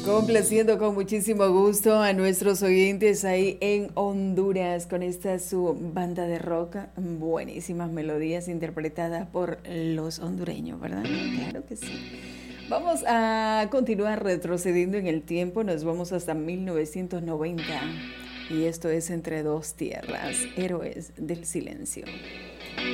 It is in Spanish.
Complaciendo con muchísimo gusto a nuestros oyentes ahí en Honduras con esta su banda de rock, buenísimas melodías interpretadas por los hondureños, ¿verdad? Claro que sí. Vamos a continuar retrocediendo en el tiempo, nos vamos hasta 1990 y esto es Entre dos tierras, Héroes del Silencio.